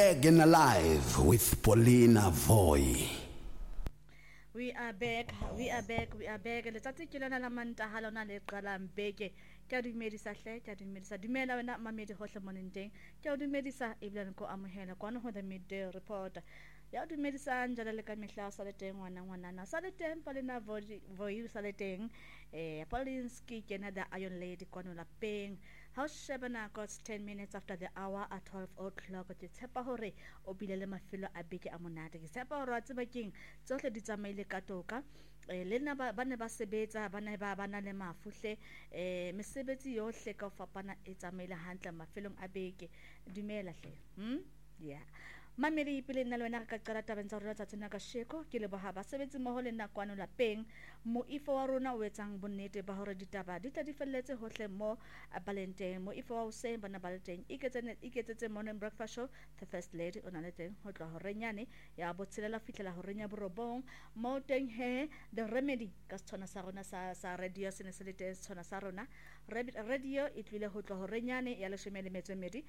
Again alive with Paulina Voy. We are back. Letsatsi ke lona la Mantaha lona le qalang beke. Ke a dumedisa hle, ke a dumedisa. Dumela wena mamedi hohle moneng teng. Ke a dumedisa ebile ko amohela kwana ho the midday report. Ya dumedisa njalo le ka mehla sa le teng ngwana sa le teng Paulina Voy sa le teng Paulinski ke na the Iron Lady kwana la peng. How Shabana got 10 minutes after the hour at 12 o'clock. Ke tshepa hore o bile le mafelo a beke a monate. Ke tshepa hore a tseba keng tsohle di tsamaile ka toka. Le nna ba ne ba sebetsa ba na le mafuhle mesebetsi yohle ka fapana e tsamaile hantle mafelong a beke. Dumela hle. Yeah. Mamedi pele nna le wena ka qala tabeng tsa rona tsa tsena ka sheko ke le boha ba sebetsi mmoho le nakwana la peng moifo wa rona o etsang bonnete ba hore ditaba di tla di felletse hohle mo balenteng moifo wa hoseng bana ba le teng iketsetse morning breakfast show the first lady ona le teng ho tloha ho renyane ya botshelela fihlela ho renya borobong mo teng he the remedy ka tsona sa rona sa radio sene se le teng tsona sa rona radio e tlile ho tloha ho renyane ya 12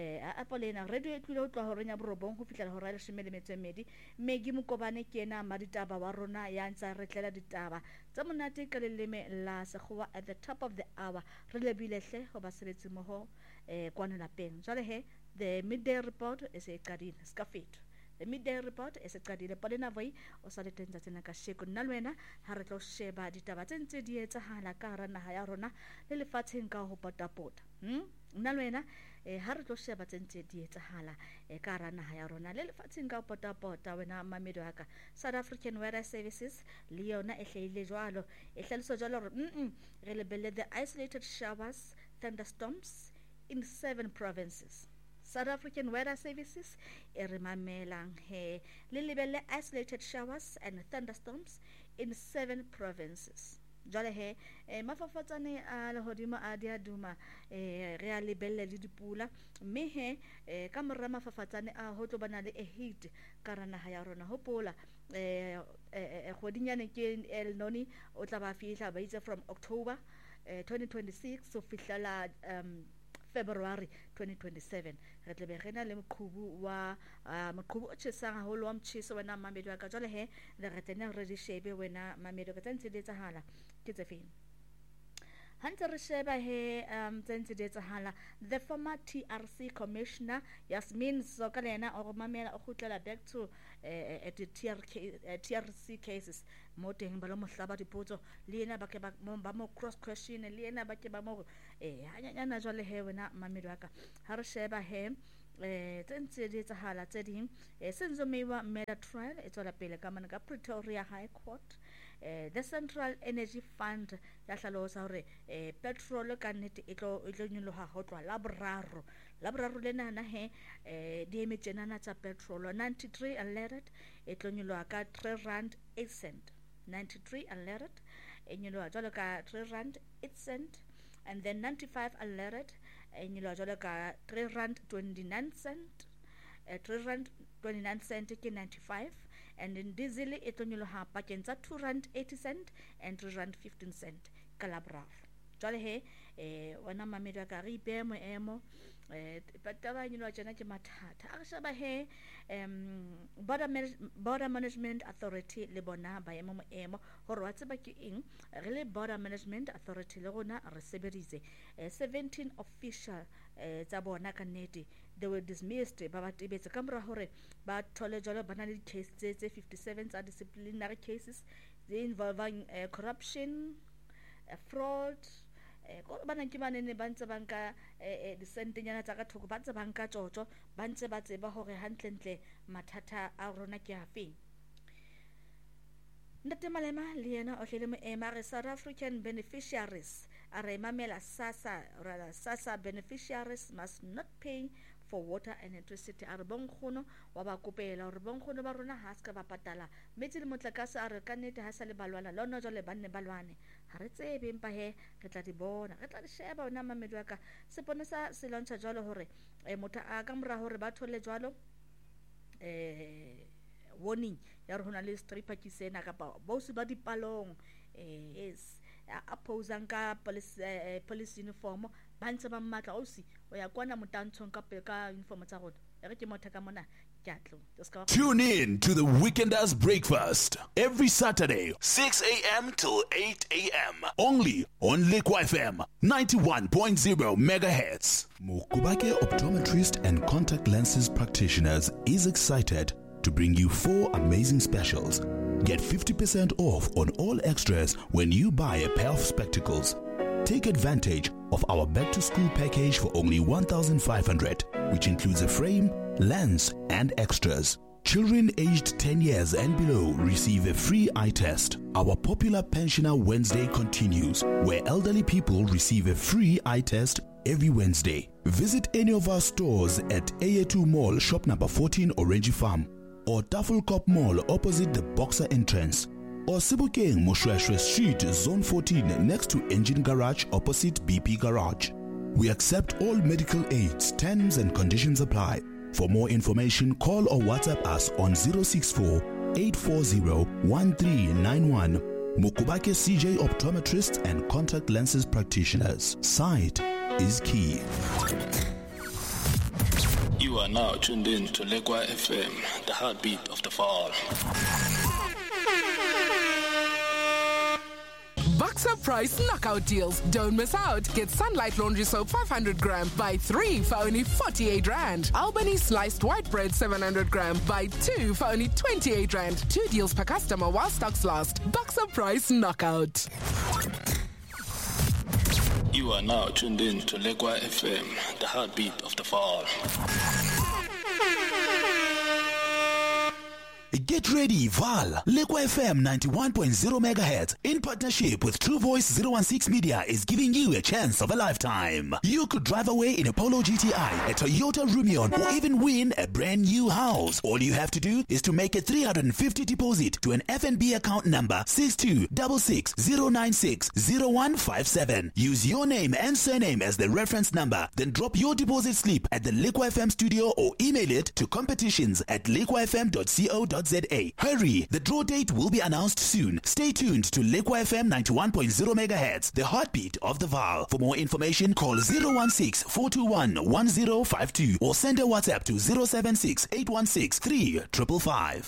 a Paulina radio e tlile ho tloha ho renya borobong ho fihlela ho ra 12 Megi Mokobane ke ena maditaba wa rona ya ntsa re tlela ditaba tsa monate ka leleme la sekgowa at the top of the hour re lebile hle ho basebetsi moho kwana lapeng jwale he the midday report is a qadile ska fethu the midday report is a qadile Paulina Voy o sa le teng tsena ka sheko nna le wena ha re tlo sheba ditaba tse ntse di etsahala ka hara naha ya rona le lefatsheng ka ho potapota nna le wena ha re tlo sheba tse ntse di etsahala ka hara naha ya rona le lefatsheng ka ho potapota wena mamedi wa ka South African Weather Services le yona e hlahile jwalo e hlalosa jwalo hore re lebelle the isolated showers thunderstorms in 7 provinces. South African Weather Services e re mamelang he le lebelle isolated showers and thunderstorms in 7 provinces. Jwale he mafafatsane a lehodimo a dia duma re a lebelle le dipula mme he ka mora mafafatsane a ho tlo bana le a heat ka rana ha ya rona hopola kgodinyane ke El Noni o tla ba fihla ba itse from October 2026 so fihlela February 2027 re tle be rena le moqhubu o tshesang haholo wa mtjheso wena mamedi wa ka jwale he re tena re di shebe wena mamedi ka tsentse detsahala ke tse feng Hunter Resheba he tsentse detsahala the former TRC commissioner Yasmin Zokalena o mamela o khutlela back to at the TRC cases mo teng ba lo mohlaba dipotso le ena ba ke ba mo cross question le ena ba ke ba mo hanyana jwale he wena mamedi wa ka ha re sheba he tsentse detsahala tse ding senzo meiwa murder trial e tswela pele ka mana ka Pretoria High Court the Central Energy Fund ya hlalosa hore petrol ka nnete e tlo nyoloha ho tlwa laboraro lena na he di emetsenana tsa petrol 93 unleaded e tlo nyoloha ka 3 rand 8 cent 93 unleaded e nyoloha jwalo ka 3 rand 8 cent and then 95 unleaded e nyoloha jwalo ka 3 rand 29 cent 3 rand 29 cent ke 95 and then diesel e tlo nyoloha pakeng tsa 2 rand 80 cent and 3 rand 15 cent ka laboraro jwale he wana mamedi wa ka re ipe moemo pataba nyoloha tsena ke mathata a re sheba he border management authority le bona ba emo moemo hore wa tseba ke eng re le border management authority le rona re sebeditse 17 official tsa bona ka nnete they were dismissed ba ba tebetse ka mora hore ba thole jalo bana le case tse 57 tsa disciplinary cases involving corruption fraud go bana ke banene ba ntse banka di sentenyana tsa ka thoko ba ntse banka tjotjo ba ntse ba tseba hore hantlentle mathata a rona ke afeng Ndate Malema le yena o hlele moema re South African beneficiaries a re mamela SASSA beneficiaries must not pay for water and electricity a re bonkgono wa ba kopela hore bonkgono ba rona ha ska ba patala metsi le motlakase a re ka nnete ha sa le balwana lona jwale banne balwane ha re tsebe empa he re tla di bona re tla di sheba ona mamedi wa ka seponesa se launcha jwalo hore motho a ka mora hore ba thole jwalo warning ya re hona le stripper ke sena kapa bosi ba dipalong yes a posang ka police uniform ba ntse ba mmatla o si o ya kwana motantshong ka uniform tsa rona Tune in to the Weekenders Breakfast every Saturday, 6 a.m. till 8 a.m. Only on Liquid FM 91.0 megahertz. Mukubake Optometrist and Contact Lenses Practitioners is excited to bring you 4 amazing specials. Get 50% off on all extras when you buy a pair of spectacles. Take advantage of our back-to-school package for only 1,500, which includes a frame, lens, and extras. Children aged 10 years and below receive a free eye test. Our popular Pensioner Wednesday continues, where elderly people receive a free eye test every Wednesday. Visit any of our stores at AA2 Mall, shop number 14, Orange Farm, or Tafelkop Mall opposite the Boxer entrance, or Sebokeng Moshweshwe Street, Zone 14, next to Engine Garage opposite BP Garage. We accept all medical aids. Terms and conditions apply. For more information, call or WhatsApp us on 064-840-1391. Mukubake CJ Optometrists and Contact Lenses Practitioners. Sight is key. You are now tuned in to Liquid FM, the heartbeat of the fall. Boxer Price knockout deals. Don't miss out. Get Sunlight Laundry Soap 500 gram. Buy 3 for only 48 Rand. Albany Sliced White Bread 700 gram. Buy 2 for only 28 Rand. 2 deals per customer while stocks last. Boxer Price knockout. You are now tuned in to Liquid FM, the heartbeat of the fall. Get ready, Val. Liquid FM 91.0 megahertz in partnership with True Voice 016 Media is giving you a chance of a lifetime. You could drive away in a Polo GTI, a Toyota Rumion, or even win a brand new house. All you have to do is to make a 350 deposit to an FNB account number 626609600157. Use your name and surname as the reference number, then drop your deposit slip at the Liquid FM studio or email it to competitions@liquidfm.co.za. Hurry, the draw date will be announced soon. Stay tuned to Liquid FM 91.0 megahertz, the heartbeat of the Val. For more information, call 016-421-1052 or send a WhatsApp to 076-816-3555.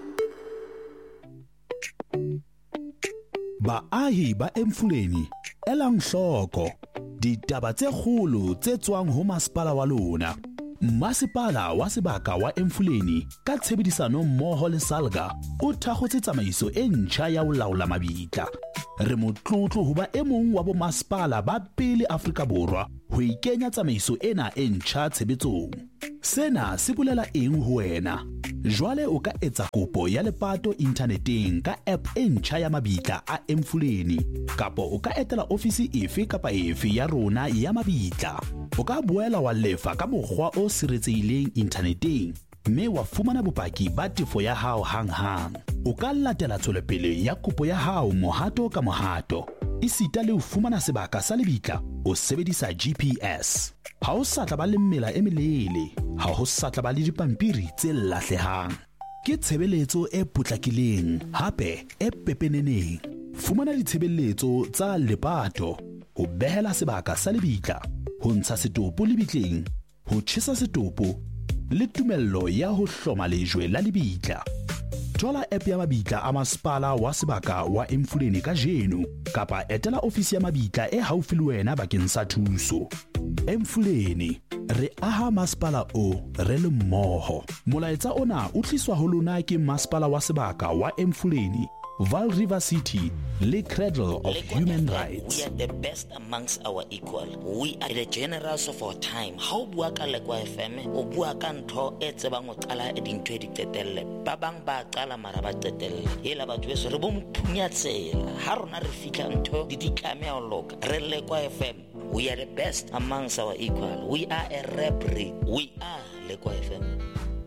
Baahi ba Emfuleni, elang hloko, ditaba tse kgolo tse tswang ho masepala wa lona. Masepala wa sebaka wa Emfuleni ka tshebedisano mmoho le Salga o thakgotse tsamaiso e ntjha ya ho laola mabitla. Re motlotlo ho ba e mong wa bo masepala ba pele Afrika Borwa ho ikenya tsamaiso ena e ntjha tshebetsong. Sena se bolela eng ho wena? Jwale o ka etsa kopo ya lepato inthaneteng ka app e ntjha ya mabitla a Emfuleni, kapo o ka etela ofisi efe kapa efe ya rona ya mabitla. O ka boela wa lefa ka mokgwa o siretsehileng inthaneteng, mme wa fumana bopaki ba tefo ya hao hang-hang. O ka latela tswelopele ya kopo ya hao mohato ka mohato. Isita le ho fumana sebaka sa lebitla o sebedisa GPS. Ha o sa tla ba le mmela e melele, ha ho sa tla ba le dipampiri tse lahlehang. Ke tshebeletso e potlakileng, hape e pepeneneng. Fumana ditshebeletso tsa lepato, ho behela sebaka sa lebitla, ho ntsha setopo lebitleng, ho tjhesa setopo, le tumello ya ho hloma lejwe la lebitla. Thola app ya mabitla a masepala wa sebaka wa Emfuleni ka jeno, kapa etela ofisi ya mabitla e haufi le wena bakeng sa thuso. Emfuleni, re aha masepala o re le mmoho. Molaetsa ona o tliswa ho lona ke masepala wa sebaka wa Emfuleni, Val River City, le Cradle of Human Rights. We are the best amongst our equal. We are the generals of our time. How bua ka Liquid FM o bua ka ntho e tsebang o qala e dintho di tetelle. Ba bang ba qala mara ba tetelle. Hela batho beso re bo mphunya-tsela. Ha rona re fitla ntho di ditlame o loka. Re Liquid FM. We are the best amongst our equal. We are a rap breed. We are Liquid FM.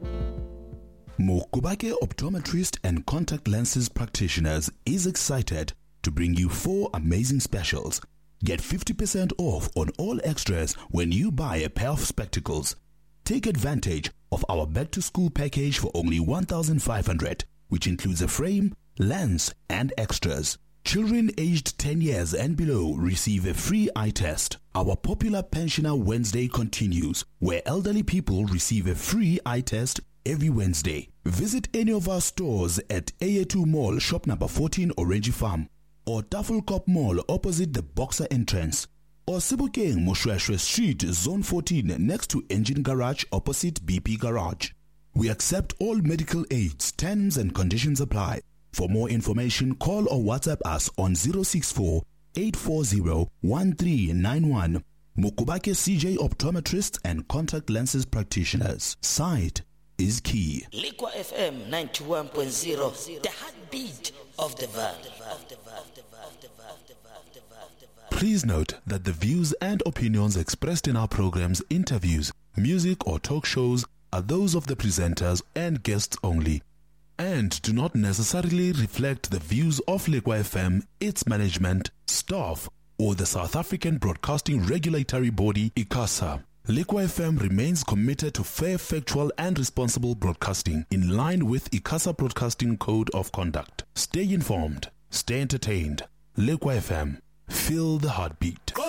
Mukubake Optometrist and Contact Lenses Practitioners is excited to bring you 4 amazing specials. Get 50% off on all extras when you buy a pair of spectacles. Take advantage of our back-to-school package for only 1,500, which includes a frame, lens, and extras. Children aged 10 years and below receive a free eye test. Our popular Pensioner Wednesday continues, where elderly people receive a free eye test every Wednesday. Visit any of our stores at AA2 Mall, shop number 14, Orange Farm, or Tafelkop Mall opposite the Boxer entrance, or Sebokeng Moshweshwe Street, Zone 14, next to Engine Garage opposite BP Garage. We accept all medical aids. Terms and conditions apply. For more information, call or WhatsApp us on 064 840 1391. Mukubake CJ Optometrists and Contact Lenses Practitioners. Sight is key. Liqua FM 91.0, the heartbeat of the valley. Please note that the views and opinions expressed in our programs, interviews, music or talk shows are those of the presenters and guests only, and do not necessarily reflect the views of Liqua FM, its management, staff, or the South African Broadcasting Regulatory Body, ICASA. Liqua FM remains committed to fair, factual, and responsible broadcasting in line with ICASA Broadcasting Code of Conduct. Stay informed, stay entertained. Liqua FM, feel the heartbeat.